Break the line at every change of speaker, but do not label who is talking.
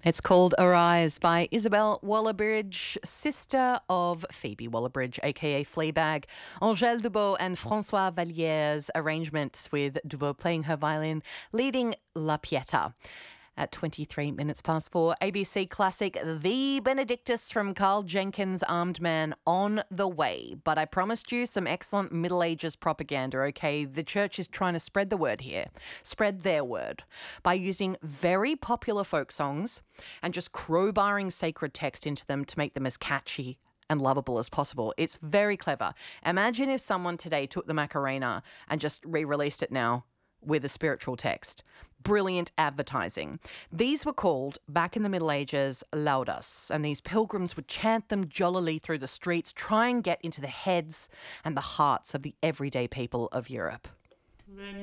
It's called Arise by Isabel Wallerbridge, sister of Phoebe Wallerbridge, aka Fleabag. Angèle Dubois and François Vallière's arrangements, with Dubois playing her violin, leading La Pieta. At 23 minutes past 4, ABC classic The Benedictus from Carl Jenkins' Armed Man on the way. But I promised you some excellent Middle Ages propaganda, okay? The church is trying to spread the word here, spread their word, by using very popular folk songs and just crowbarring sacred text into them to make them as catchy and lovable as possible. It's very clever. Imagine if someone today took the Macarena and just re-released it now with a spiritual text. Brilliant advertising. These were called, back in the Middle Ages, laudas, and these pilgrims would chant them jollily through the streets, try and get into the heads and the hearts of the everyday people of Europe.